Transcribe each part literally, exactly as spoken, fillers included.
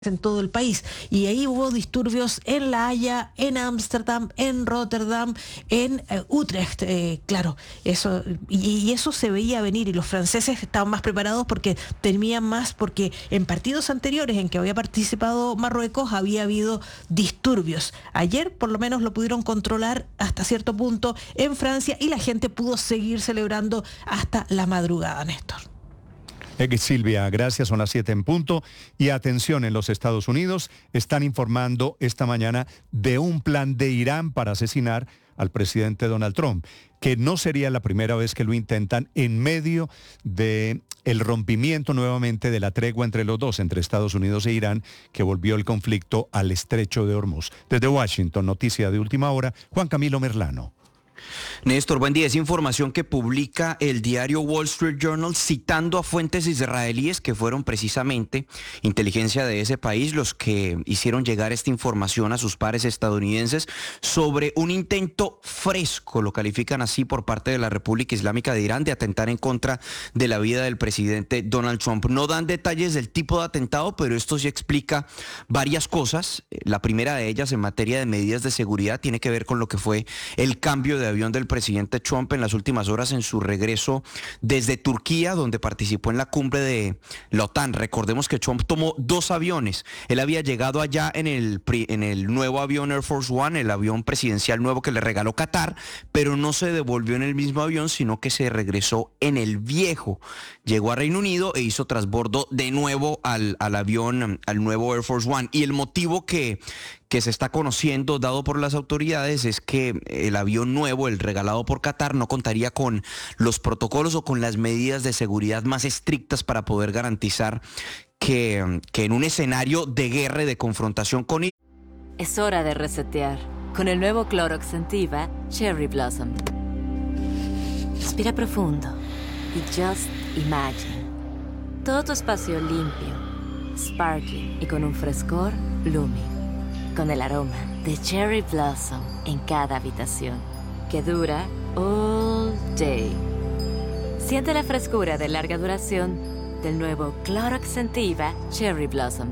en todo el país, y ahí hubo disturbios en La Haya, en Ámsterdam, en Rotterdam, en eh, Utrecht, eh, claro, eso y, y eso se veía venir, y los franceses estaban más preparados porque temían más, porque en partidos anteriores en que había participado Marruecos había habido disturbios. Ayer por lo menos lo pudieron controlar hasta cierto punto en Francia, y la gente pudo seguir celebrando hasta la madrugada, Néstor. Silvia, gracias, son las siete en punto. Y atención, en los Estados Unidos están informando esta mañana de un plan de Irán para asesinar al presidente Donald Trump, que no sería la primera vez que lo intentan en medio de el rompimiento nuevamente de la tregua entre los dos, entre Estados Unidos e Irán, que volvió el conflicto al estrecho de Hormuz. Desde Washington, noticia de última hora, Juan Camilo Merlano. Néstor, buen día. Es información que publica el diario Wall Street Journal citando a fuentes israelíes que fueron precisamente inteligencia de ese país los que hicieron llegar esta información a sus pares estadounidenses sobre un intento fresco, lo califican así, por parte de la República Islámica de Irán de atentar en contra de la vida del presidente Donald Trump. No dan detalles del tipo de atentado, pero esto sí explica varias cosas. La primera de ellas, en materia de medidas de seguridad, tiene que ver con lo que fue el cambio de avión del presidente Trump en las últimas horas en su regreso desde Turquía, donde participó en la cumbre de la OTAN. Recordemos que Trump tomó dos aviones. Él había llegado allá en el, en el nuevo avión Air Force One, el avión presidencial nuevo que le regaló Qatar, pero no se devolvió en el mismo avión, sino que se regresó en el viejo. Llegó a Reino Unido e hizo transbordo de nuevo al, al avión, al nuevo Air Force One. Y el motivo que... que se está conociendo, dado por las autoridades, es que el avión nuevo, el regalado por Qatar, no contaría con los protocolos o con las medidas de seguridad más estrictas para poder garantizar que, que en un escenario de guerra y de confrontación con... Es hora de resetear con el nuevo Clorox Scentiva Cherry Blossom. Respira profundo y just imagine. Todo tu espacio limpio, sparkling y con un frescor blooming. Con el aroma de Cherry Blossom en cada habitación, que dura all day. Siente la frescura de larga duración del nuevo Clorox Scentiva Cherry Blossom.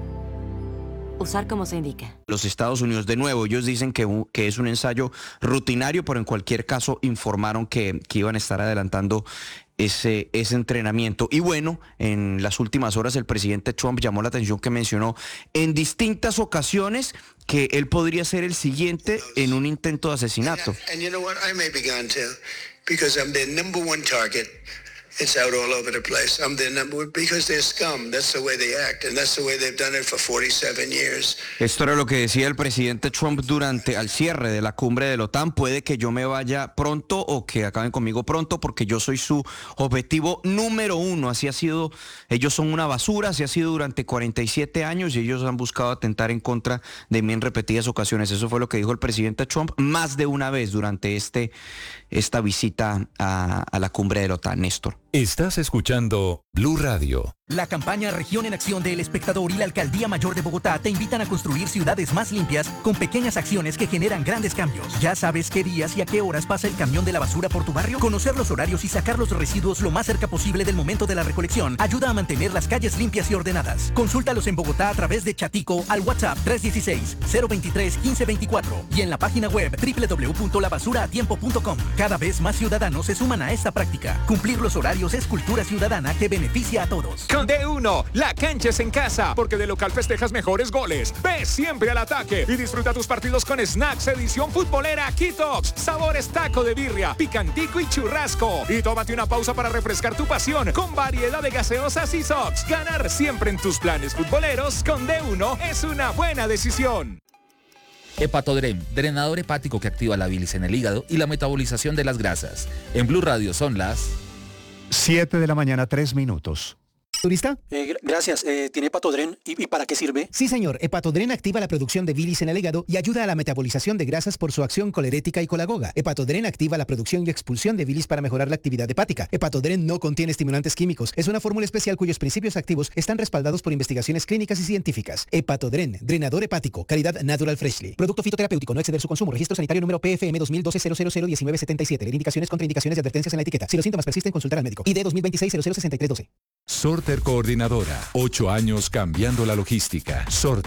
Usar como se indica. Los Estados Unidos, de nuevo, ellos dicen que, que es un ensayo rutinario, pero en cualquier caso informaron que, que iban a estar adelantando Ese, ese entrenamiento. Y bueno, en las últimas horas el presidente Trump llamó la atención que mencionó en distintas ocasiones que él podría ser el siguiente en un intento de asesinato. And you know what? I may be gone too, because I'm the number one target. It's out all over the place. I'm the number one because they're scum. That's the way they act, and that's the way they've done it for forty-seven years. Esto era lo que decía el presidente Trump durante al cierre de la cumbre de la OTAN. Puede que yo me vaya pronto o que acaben conmigo pronto porque yo soy su objetivo número uno. Así ha sido. Ellos son una basura. Así ha sido durante cuarenta y siete años y ellos han buscado atentar en contra de mí en repetidas ocasiones. Eso fue lo que dijo el presidente Trump más de una vez durante este esta visita a, a la cumbre de la OTAN, Néstor. Estás escuchando Blue Radio. La campaña Región en Acción de El Espectador y la Alcaldía Mayor de Bogotá te invitan a construir ciudades más limpias con pequeñas acciones que generan grandes cambios. ¿Ya sabes qué días y a qué horas pasa el camión de la basura por tu barrio? Conocer los horarios y sacar los residuos lo más cerca posible del momento de la recolección ayuda a mantener las calles limpias y ordenadas. Consúltalos en Bogotá a través de Chatico al WhatsApp tres uno seis, cero dos tres, uno cinco dos cuatro y en la página web doble u doble u doble u punto la basura a tiempo punto com. Cada vez más ciudadanos se suman a esta práctica. Cumplir los horarios es cultura ciudadana que beneficia a todos. Con D uno, la cancha es en casa, porque de local festejas mejores goles. Ve siempre al ataque y disfruta tus partidos con Snacks edición futbolera Kitox. Sabores taco de birria, picantico y churrasco. Y tómate una pausa para refrescar tu pasión con variedad de gaseosas y sox. Ganar siempre en tus planes futboleros con D uno es una buena decisión. Hepatodrem, drenador hepático que activa la bilis en el hígado y la metabolización de las grasas. En Blue Radio son las siete de la mañana, tres minutos. ¿Turista? Eh, gracias. Eh, ¿Tiene Hepatodren? ¿Y, ¿Y para qué sirve? Sí, señor. Hepatodren activa la producción de bilis en el hígado y ayuda a la metabolización de grasas por su acción colerética y colagoga. Hepatodren activa la producción y expulsión de bilis para mejorar la actividad hepática. Hepatodren no contiene estimulantes químicos. Es una fórmula especial cuyos principios activos están respaldados por investigaciones clínicas y científicas. Hepatodren, drenador hepático, calidad Natural Freshly. Producto fitoterapéutico, no exceder su consumo. Registro sanitario número P F M dos mil doce cero cero cero diecinueve setenta y siete. Leer indicaciones, contraindicaciones y advertencias en la etiqueta. Si los síntomas persisten, consultar al médico. I D dos mil veintiséis cero cero sesenta y tres doce. Sorter Coordinadora. Ocho años cambiando la logística. Sorter.